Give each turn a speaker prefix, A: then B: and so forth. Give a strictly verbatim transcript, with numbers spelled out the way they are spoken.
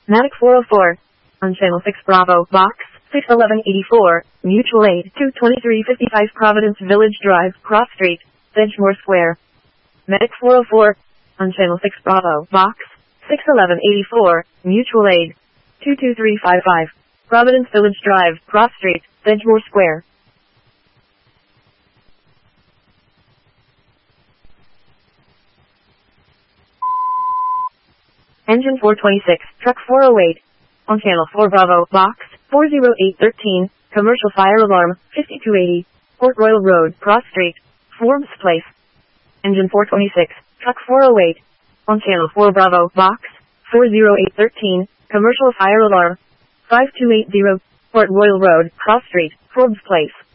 A: Matic four oh four. On Channel six Bravo, Box six eleven eighty-four, Mutual Aid two twenty-three fifty-five Providence Village Drive, Cross Street, Sedgemoor Square. Medic four oh four. On Channel six Bravo, Box six eleven eighty-four, Mutual Aid two two three five five, Providence Village Drive, Cross Street, Sedgemoor Square. Engine four twenty-six, Truck four oh eight. On Channel four Bravo, Box four oh eight thirteen, Commercial Fire Alarm fifty-two eighty, Port Royal Road, Cross Street, Forbes Place. Engine four twenty-six, Truck four oh eight. On Channel four Bravo, Box four oh eight thirteen, Commercial Fire Alarm five two eight zero, Port Royal Road, Cross Street, Forbes Place.